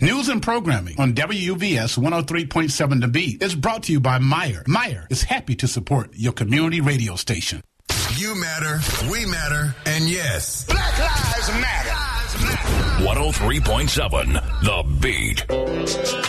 News and programming on WUVS 103.7 The Beat is brought to you by Meyer. Meyer is happy to support your community radio station. You matter, we matter, and yes, Black Lives Matter. 103.7 The Beat.